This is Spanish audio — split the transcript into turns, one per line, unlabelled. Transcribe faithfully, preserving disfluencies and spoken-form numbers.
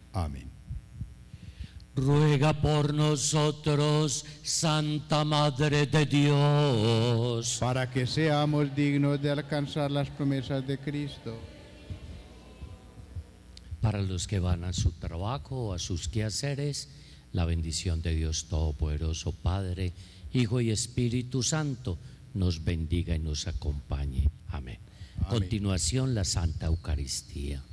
Amén.
Ruega por nosotros, Santa Madre de Dios,
Para que seamos dignos de alcanzar las promesas de Cristo.
para los que van a su trabajo o a sus quehaceres, la bendición de Dios Todopoderoso, Padre, Hijo y Espíritu Santo, nos bendiga y nos acompañe. Amén.
Amén.
Continuación, la Santa Eucaristía.